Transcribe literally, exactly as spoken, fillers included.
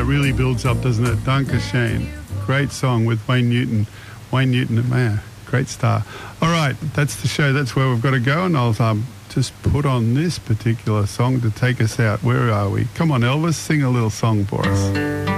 it really builds up, doesn't it? Danke Shane. Great song with Wayne Newton. Wayne Newton, man, great star. All right, that's the show. That's where we've got to go, and I'll um, just put on this particular song to take us out. Where are we? Come on, Elvis, sing a little song for us.